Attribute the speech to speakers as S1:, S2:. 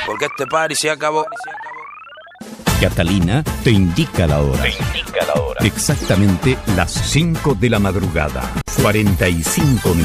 S1: porque este party se acabó.
S2: Catalina te indica la hora. Exactamente las 5 de la madrugada. 45 minutos.